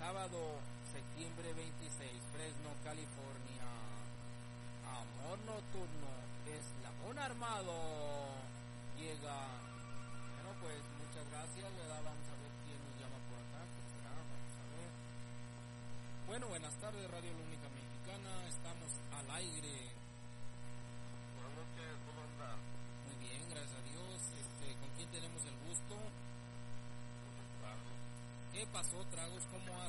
sábado, septiembre 26, Fresno, California. Amor nocturno es Lamón Armado. Llega. Bueno, pues muchas gracias, ¿verdad? Vamos a ver quién nos llama por acá. ¿Qué será? Vamos a ver. Bueno, buenas tardes, Radio La Única Mexicana. Estamos al aire. Buenas noches, ¿cómo anda? Muy bien, gracias a Dios. ¿Con quién tenemos el gusto? Con Tragos. ¿Qué pasó, Tragos? ¿Cómo